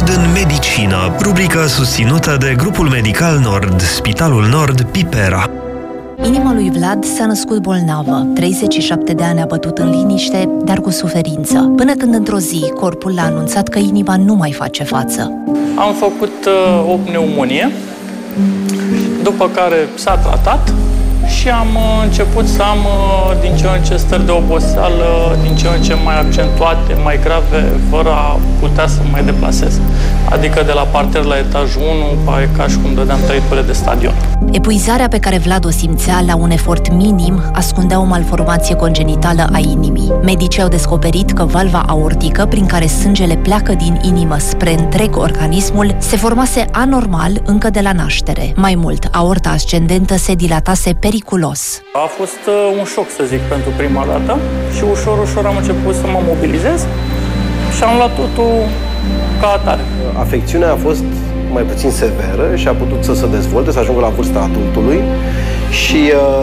Cred în medicină, rubrica susținută de Grupul Medical Nord, Spitalul Nord, Pipera. Inima lui Vlad s-a născut bolnavă. 37 de ani a bătut în liniște, dar cu suferință. Până când într-o zi, corpul l-a anunțat că inima nu mai face față. Am făcut o pneumonie, după care s-a tratat și am început să am din ce în ce stări de oboseală, din ce în ce mai accentuate, mai grave, fără a putea să mai deplasez. Adică de la parter la etajul 1, ca și cum dădeam trăiture de stadion. Epuizarea pe care Vlad o simțea la un efort minim ascundea o malformație congenitală a inimii. Medicii au descoperit că valva aortică, prin care sângele pleacă din inimă spre întreg organismul, se formase anormal încă de la naștere. Mai mult, aorta ascendentă se dilatase periculos. A fost un șoc, să zic, pentru prima dată și ușor, ușor am început să mă mobilizez și am luat totul ca atare. Afecțiunea a fost mai puțin severă și a putut să se dezvolte, să ajungă la vârsta adultului și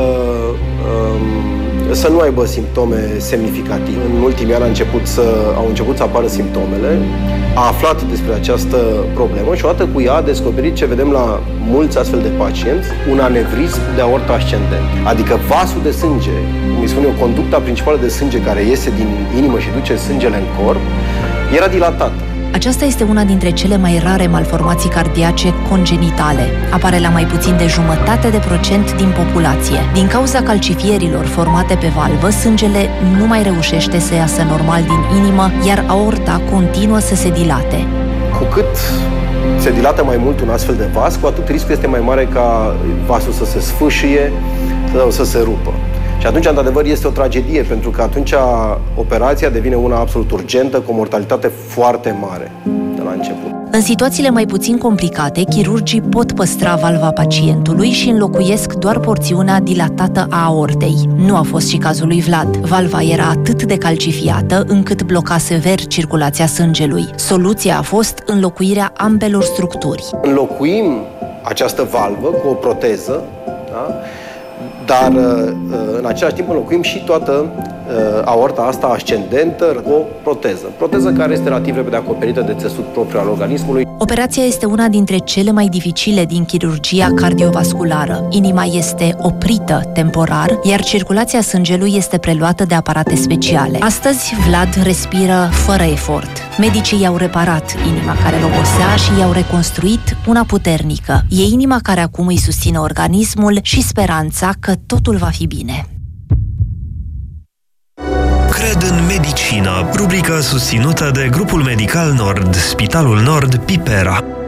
să nu aibă simptome semnificative. În ultimii ani au început să apară simptomele, a aflat despre această problemă și odată cu ea a descoperit ce vedem la mulți astfel de pacienți, un anevrism de aortă ascendent. Adică vasul de sânge, cum îi spun eu, conducta principală de sânge care iese din inimă și duce sângele în corp, era dilatată. Aceasta este una dintre cele mai rare malformații cardiace congenitale. Apare la mai puțin de 0,1% din populație. Din cauza calcifierilor formate pe valvă, sângele nu mai reușește să iasă normal din inimă, iar aorta continuă să se dilate. Cu cât se dilată mai mult un astfel de vas, cu atât riscul este mai mare ca vasul să se sfâșie sau să se rupă. Și atunci, într-adevăr, este o tragedie, pentru că atunci operația devine una absolut urgentă, cu o mortalitate foarte mare de la început. În situațiile mai puțin complicate, chirurgii pot păstra valva pacientului și înlocuiesc doar porțiunea dilatată a aortei. Nu a fost și cazul lui Vlad. Valva era atât de calcifiată încât bloca sever circulația sângelui. Soluția a fost înlocuirea ambelor structuri. Înlocuim această valvă cu o proteză, da? Dar în același timp înlocuim și toată aorta asta ascendentă cu o proteză. Proteză care este relativ repede acoperită de țesut propriu al organismului. Operația este una dintre cele mai dificile din chirurgia cardiovasculară. Inima este oprită temporar, iar circulația sângelui este preluată de aparate speciale. Astăzi, Vlad respiră fără efort. Medicii i-au reparat inima care îl obosea și i-au reconstruit una puternică. E inima care acum îi susține organismul și speranța că totul va fi bine. Cred în medicină, rubrica susținută de Grupul Medical Nord, Spitalul Nord, Pipera.